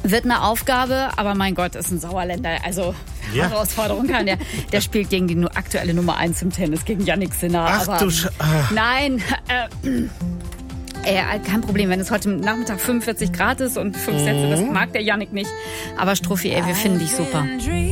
Wird eine Aufgabe, aber mein Gott, ist ein Sauerländer. Also Herausforderung kann der. Der spielt gegen die aktuelle Nummer 1 im Tennis, gegen Yannick Sinner. Ach du Nein, kein Problem, wenn es heute Nachmittag 45 Grad ist und 5 Sätze, das mag der Yannick nicht. Aber Struffi, wir finden dich super.